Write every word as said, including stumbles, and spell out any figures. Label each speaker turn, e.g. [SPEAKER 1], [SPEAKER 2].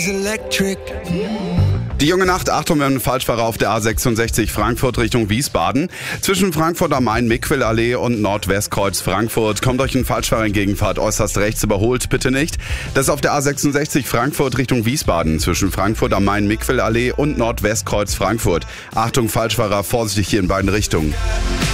[SPEAKER 1] Die junge Nacht, Achtung, wir haben einen Falschfahrer auf der A sechsundsechzig Frankfurt Richtung Wiesbaden. Zwischen Frankfurt am Main, Mickwill-Allee und Nordwestkreuz Frankfurt kommt euch ein Falschfahrer entgegen, fahrt äußerst rechts, überholt bitte nicht. Das ist auf der A sechsundsechzig Frankfurt Richtung Wiesbaden, zwischen Frankfurt am Main, Mickwill-Allee und Nordwestkreuz Frankfurt. Achtung, Falschfahrer, vorsichtig hier in beiden Richtungen.